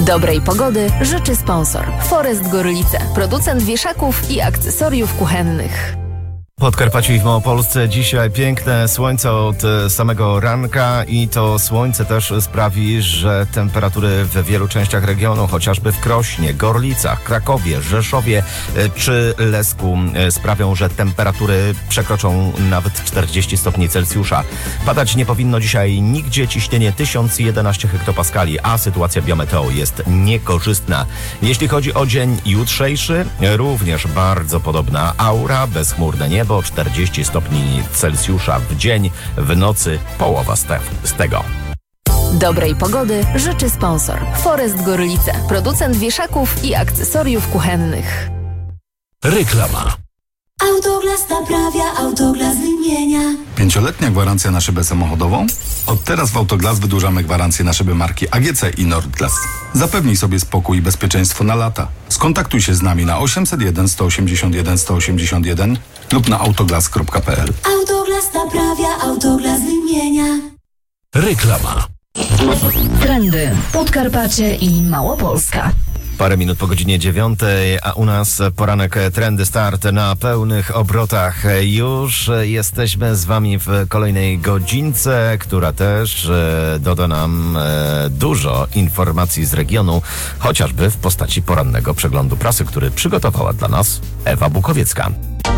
Dobrej pogody życzy sponsor Forest Gorlice, producent wieszaków i akcesoriów kuchennych. W Podkarpaciu i w Małopolsce dzisiaj piękne słońce od samego ranka i to słońce też sprawi, że temperatury w wielu częściach regionu, chociażby w Krośnie, Gorlicach, Krakowie, Rzeszowie czy Lesku sprawią, że temperatury przekroczą nawet 40 stopni Celsjusza. Padać nie powinno dzisiaj nigdzie, ciśnienie 1011 hektopaskali, a sytuacja biometeo jest niekorzystna. Jeśli chodzi o dzień jutrzejszy, również bardzo podobna aura, bezchmurne niebo, 40 stopni Celsjusza w dzień, w nocy połowa z tego. Dobrej pogody życzy sponsor Forest Gorlice, producent wieszaków i akcesoriów kuchennych. Reklama. Autoglas naprawia, Autoglas wymienia. 5-letnia gwarancja na szybę samochodową? Od teraz w Autoglas wydłużamy gwarancję na szyby marki AGC i Nordglas. Zapewnij sobie spokój i bezpieczeństwo na lata. Skontaktuj się z nami na 801 181 181 lub na autoglas.pl. Autoglas naprawia, Autoglas wymienia. Reklama. Trendy Podkarpacie i Małopolska. Parę minut po godzinie 9, a u nas poranek Trendy Start na pełnych obrotach. Już jesteśmy z wami w kolejnej godzince, która też doda nam dużo informacji z regionu, chociażby w postaci porannego przeglądu prasy, który przygotowała dla nas Ewa Bukowiecka.